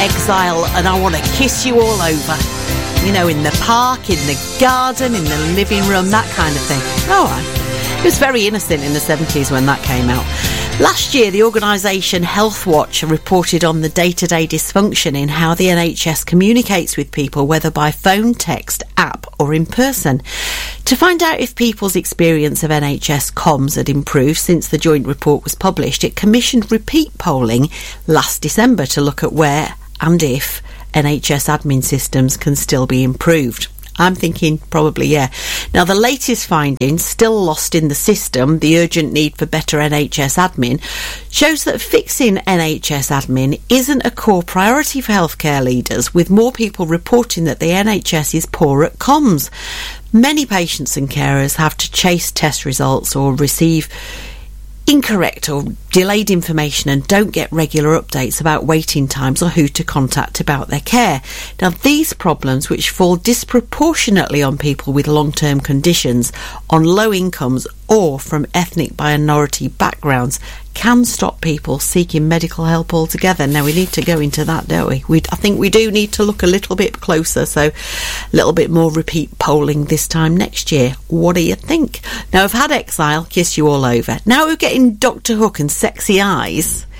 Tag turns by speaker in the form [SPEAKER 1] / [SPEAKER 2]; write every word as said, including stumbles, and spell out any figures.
[SPEAKER 1] Exile and I Want to Kiss You All Over. You know, in the park, in the garden, in the living room, that kind of thing. All right. It was very innocent in the seventies when that came out. Last year, the organisation Health Watch reported on the day-to-day dysfunction in how the N H S communicates with people, whether by phone, text, app or in person. To find out if people's experience of N H S comms had improved since the joint report was published, it commissioned repeat polling last December to look at where and if N H S admin systems can still be improved. I'm thinking probably, yeah. Now, the latest findings, still lost in the system, the urgent need for better N H S admin, shows that fixing N H S admin isn't a core priority for healthcare leaders, with more people reporting that the N H S is poor at comms. Many patients and carers have to chase test results or receive incorrect or delayed information and don't get regular updates about waiting times or who to contact about their care. Now, these problems, which fall disproportionately on people with long-term conditions, on low incomes or from ethnic minority backgrounds, can stop people seeking medical help altogether. Now, we need to go into that, don't we? we I think we do need to look a little bit closer, so a little bit more repeat polling this time next year. What do you think? Now, I've had Exile, Kiss You All Over. Now we're getting Doctor Hook and Sexy Eyes.